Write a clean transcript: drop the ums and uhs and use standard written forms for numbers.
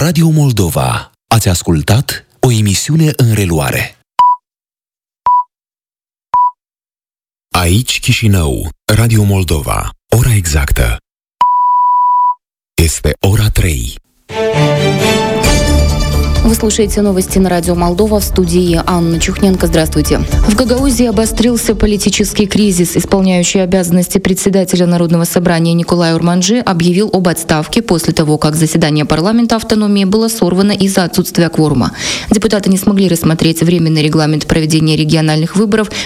Radio Moldova. Ați ascultat o emisiune în reluare. Aici Chișinău, Radio Moldova. Ora exactă este ora 3. Вы слушаете новости на радио Молдова, в студии Анна Чухненко. Здравствуйте. В Гагаузии обострился политический кризис. Исполняющий обязанности председателя Народного собрания Николай Урманджи объявил об отставке после того, как заседание парламента автономии было сорвано из-за отсутствия кворума. Депутаты не смогли рассмотреть временный регламент проведения региональных выборов,